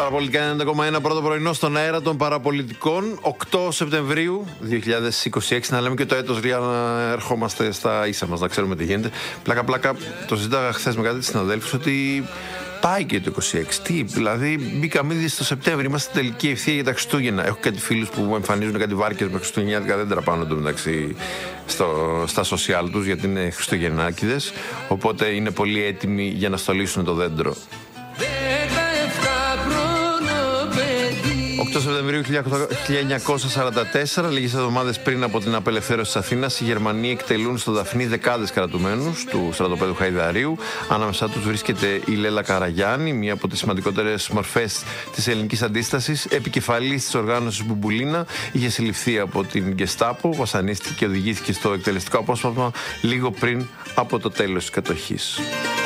Παραπολιτικά 90,1 πρώτο πρωινό στον αέρα των παραπολιτικών. 8 Σεπτεμβρίου 2026. Να λέμε και το έτος για να ερχόμαστε στα ίσα μας, να ξέρουμε τι γίνεται. Πλάκα, το συζήταγα χθες με κάτι της συναδέλφους ότι πάει και το 26. Τι, δηλαδή μπήκαμε ήδη στο Σεπτέμβριο. Είμαστε στην τελική ευθεία για τα Χριστούγεννα. Έχω κάτι φίλους που μου εμφανίζουν κάτι βάρκες με χριστουγεννιάτικα δέντρα πάνω του μεταξύ στα social τους, γιατί είναι Χριστουγεννάκηδες. Οπότε είναι πολύ έτοιμοι για να στολίσουν το δέντρο. 8 Σεπτεμβρίου 1944, λίγες εβδομάδες πριν από την απελευθέρωση της Αθήνας, οι Γερμανοί εκτελούν στο Δαφνί δεκάδες κρατουμένους του στρατοπέδου Χαϊδαρίου. Ανάμεσά τους βρίσκεται η Λέλα Καραγιάννη, μία από τις σημαντικότερες μορφές της ελληνικής αντίστασης. Επικεφαλής της οργάνωσης Μπουμπουλίνα, είχε συλληφθεί από την Γκεστάπο, βασανίστηκε και οδηγήθηκε στο εκτελεστικό απόσπασμα λίγο πριν από το τέλος της κατοχής.